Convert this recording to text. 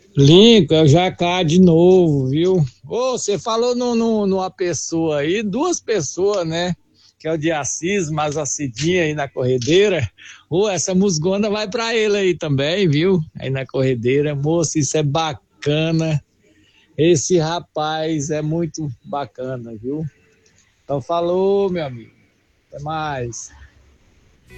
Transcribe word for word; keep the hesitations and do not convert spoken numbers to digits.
Lincoln, é o Jacá de novo, viu? Ô, você falou no, no- numa pessoa aí, duas pessoas, né? Que é o de Assis, mas a Cidinha aí na corredeira. Ô, essa musgona vai pra ele aí também, viu? Aí na corredeira. Moço, isso é bacana. Esse rapaz é muito bacana, viu? Então falou, meu amigo. Até mais.